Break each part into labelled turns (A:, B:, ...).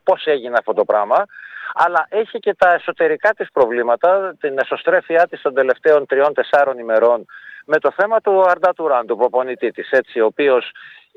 A: πώς έγινε αυτό το πράγμα, αλλά έχει και τα εσωτερικά της προβλήματα, την εσωστρέφειά της των τελευταίων 3-4 ημερών με το θέμα του Αρντά Τουράν, του προπονητή της, έτσι, ο οποίος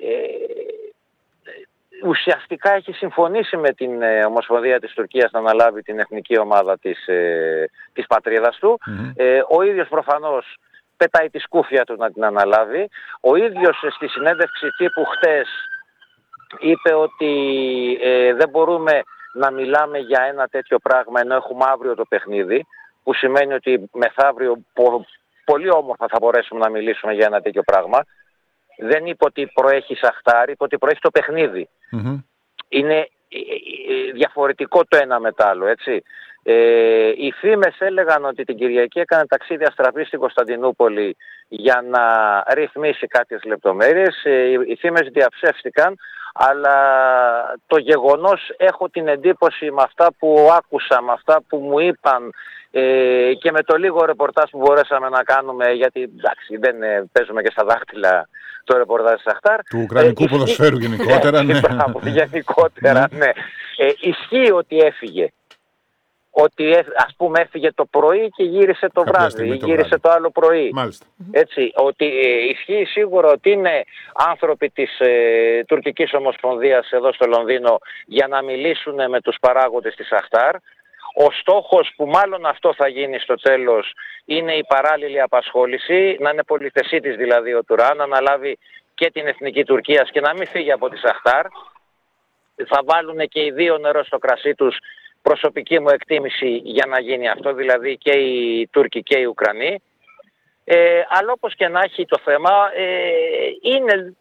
A: ουσιαστικά έχει συμφωνήσει με την Ομοσπονδία της Τουρκίας να αναλάβει την εθνική ομάδα της πατρίδας του. Ο ίδιος προφανώς πετάει τη σκούφια του να την αναλάβει. Ο ίδιος στη συνέντευξη τύπου χτες είπε ότι δεν μπορούμε να μιλάμε για ένα τέτοιο πράγμα ενώ έχουμε αύριο το παιχνίδι, που σημαίνει ότι μεθαύριο πολύ όμορφα θα μπορέσουμε να μιλήσουμε για ένα τέτοιο πράγμα. Δεν είπε ότι προέχει Σαχτάρ, είπε ότι προέχει το παιχνίδι. Είναι διαφορετικό το ένα με το άλλο, έτσι. Οι φήμες έλεγαν ότι την Κυριακή έκανε ταξίδι αστραπή στην Κωνσταντινούπολη για να ρυθμίσει κάποιες λεπτομέρειες. Οι φήμες διαψεύστηκαν, αλλά το γεγονός, έχω την εντύπωση με αυτά που άκουσα, με αυτά που μου είπαν και με το λίγο ρεπορτάζ που μπορέσαμε να κάνουμε, γιατί εντάξει δεν παίζουμε και στα δάχτυλα το ρεπορτάζ της Σαχτάρ.
B: Του ουκρανικού ποδοσφαίρου γενικότερα, ναι.
A: Γενικότερα, ναι. Ισχύει ότι έφυγε. Ότι ας πούμε έφυγε το πρωί και γύρισε το βράδυ ή γύρισε το άλλο πρωί.
B: Μάλιστα.
A: Έτσι, ότι ισχύει σίγουρα ότι είναι άνθρωποι της τουρκικής ομοσπονδίας εδώ στο Λονδίνο για να μιλήσουν με τους παράγοντες της Σαχτάρ. Ο στόχος, που μάλλον αυτό θα γίνει στο τέλος, είναι η παράλληλη απασχόληση, να είναι πολυθεσίτης δηλαδή ο Τουράν, να αναλάβει και την εθνική Τουρκίας και να μην φύγει από τη Σαχτάρ. Θα βάλουν και οι δύο νερό στο κρασί τους, προσωπική μου εκτίμηση, για να γίνει αυτό, δηλαδή και οι Τούρκοι και οι Ουκρανοί. Αλλά όπως και να έχει το θέμα, είναι...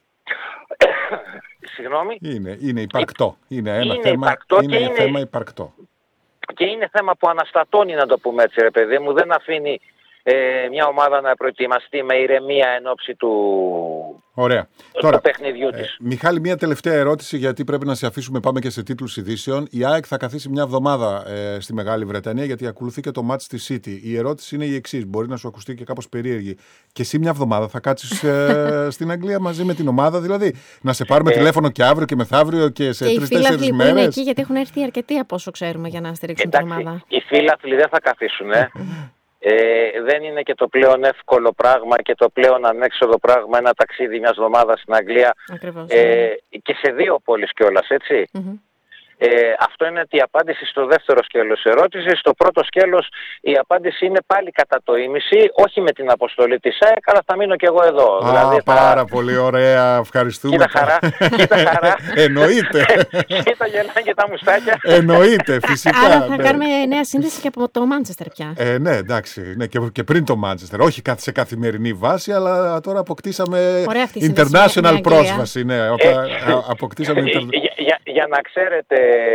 A: Συγγνώμη.
B: Είναι υπαρκτό. Είναι θέμα υπαρκτό.
A: Και είναι θέμα που αναστατώνει, να το πούμε έτσι, ρε παιδί μου. Δεν αφήνει μια ομάδα να προετοιμαστεί με ηρεμία εν ώψη του παιχνιδιού της.
B: Μιχάλη, μια τελευταία ερώτηση, γιατί πρέπει να σε αφήσουμε, πάμε και σε τίτλους ειδήσεων. Η ΑΕΚ θα καθίσει μια εβδομάδα στη Μεγάλη Βρετανία, γιατί ακολουθεί και το μάτς στη City. Η ερώτηση είναι η εξής, μπορεί να σου ακουστεί και κάπως περίεργη. Και εσύ μια εβδομάδα θα κάτσεις στην Αγγλία μαζί με την ομάδα, δηλαδή να σε πάρουμε τηλέφωνο και αύριο και μεθαύριο και σε 3-4 μέρες.
C: Και οι φίλαθλοι που είναι εκεί, γιατί έχουν έρθει αρκετοί από όσο ξέρουμε για να στηρίξουν την ομάδα.
A: Οι φίλαθλοι δεν θα καθίσουν, δεν είναι και το πλέον εύκολο πράγμα και το πλέον ανέξοδο πράγμα ένα ταξίδι μιας εβδομάδας στην Αγγλία. Και σε δύο πόλεις κιόλας, έτσι. Αυτό είναι η απάντηση στο δεύτερο σκέλος ερώτησης. Στο πρώτο σκέλος η απάντηση είναι πάλι κατά το ίμιση, όχι με την αποστολή της ΑΕΚ, αλλά θα μείνω κι εγώ εδώ.
B: Δηλαδή, πάρα πολύ ωραία, ευχαριστούμε.
A: Κοίτα χαρά.
B: Εννοείται.
A: Κοίτα γελάνε τα μουστάκια.
B: Εννοείται, φυσικά.
C: Άρα θα κάνουμε νέα σύνδεση και από το Μάντσεστερ πια.
B: Ναι, εντάξει. Ναι, και πριν το Μάντσεστερ. Όχι σε καθημερινή βάση, αλλά τώρα αποκτήσαμε international πρόσβαση. Ναι, αποκτήσαμε
A: για να ξέρετε,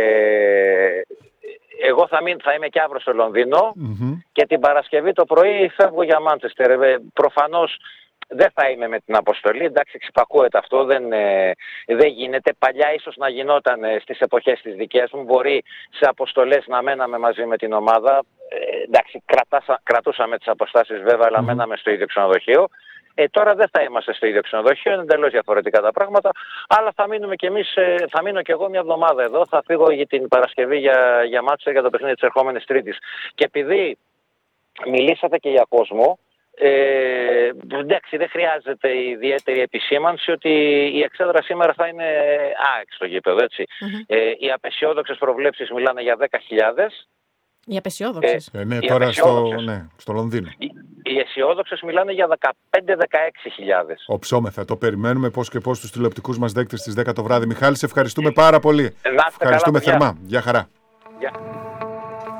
A: εγώ θα είμαι και αύριο στο Λονδίνο και την Παρασκευή το πρωί φεύγω για Μάντσεστερ. Προφανώς δεν θα είμαι με την αποστολή, εντάξει, εξυπακούεται αυτό, δεν γίνεται. Παλιά ίσως να γινόταν στις εποχές τις δικές μου, μπορεί σε αποστολές να μέναμε μαζί με την ομάδα. Εντάξει, κρατούσαμε τις αποστάσεις βέβαια, αλλά μέναμε στο ίδιο ξενοδοχείο. Τώρα δεν θα είμαστε στο ίδιο ξενοδοχείο, είναι εντελώς διαφορετικά τα πράγματα, αλλά θα μείνουμε κι εμείς, θα μείνω κι εγώ μια εβδομάδα εδώ, θα φύγω για την Παρασκευή για Μάντσεστερ, για το παιχνίδι της ερχόμενης Τρίτης. Και επειδή μιλήσατε και για κόσμο, εντάξει, δεν χρειάζεται ιδιαίτερη επισήμανση ότι η εξέδρα σήμερα θα είναι ΑΕΚ στο γήπεδο, έτσι. Οι απεσιόδοξες προβλέψεις μιλάνε για 10.000.
C: Οι απεσιόδοξες.
B: Ναι, τώρα στο Λονδίνο.
A: Οι αισιόδοξες μιλάνε για 15-16.000.
B: Οψόμεθα, το περιμένουμε πώς και πώς τους τηλεοπτικούς μας δέκτες στις 10 το βράδυ. Μιχάλη, σε ευχαριστούμε πάρα πολύ.
A: Ευχαριστούμε
B: θερμά. Γεια χαρά.
A: Γεια.